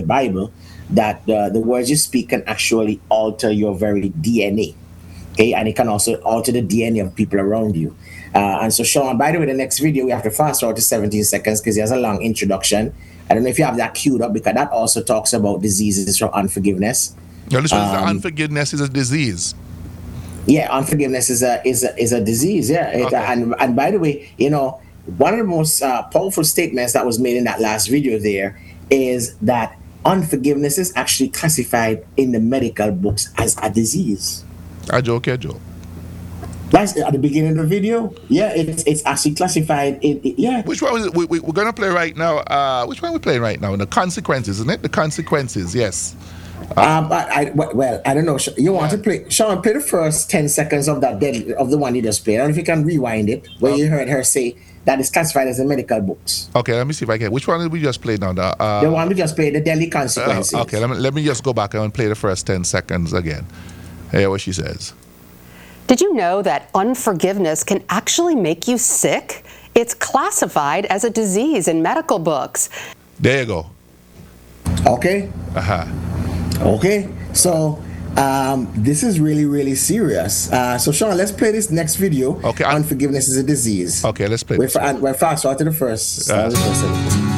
Bible that the words you speak can actually alter your very DNA. Okay, and it can also alter the DNA of people around you. And so, Sean, by the way, the next video we have to fast forward to 17 seconds because he has a long introduction. I don't know if you have that queued up because that also talks about diseases from unforgiveness. Now, this one is the unforgiveness is a disease. Yeah, unforgiveness is a disease. Yeah, Okay. And by the way, one of the most powerful statements that was made in that last video there is that unforgiveness is actually classified in the medical books as a disease. Okay, Joe. That's at the beginning of the video. Yeah, it's actually classified. Yeah. Which one is it? We're going to play right now. Which one are we playing right now? The consequences, isn't it? The consequences, yes. I don't know. You want to play? Sean, play the first 10 seconds of of the one you just played. I don't know if you can rewind it, where you heard her say that is classified as the medical books. Okay, let me see if I can. Which one did we just play now? The one we just played, the deadly consequences. Okay, let me just go back and play the first 10 seconds again. Hear what she says. Did you know that unforgiveness can actually make you sick? It's classified as a disease in medical books. There you go. Okay. Okay. So this is really, really serious. So Sean, let's play this next video. Okay. Unforgiveness is a disease. Okay, let's play this. We're fast forward to the first.